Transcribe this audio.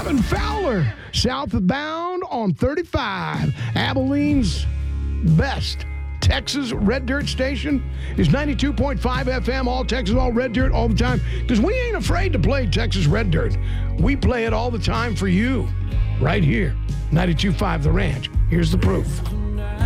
Kevin Fowler, southbound on 35. Abilene's best Texas Red Dirt station is 92.5 FM, all Texas, all Red Dirt, all the time. Because we ain't afraid to play Texas Red Dirt. We play it all the time for you, right here. 92.5 The Ranch. Here's the proof.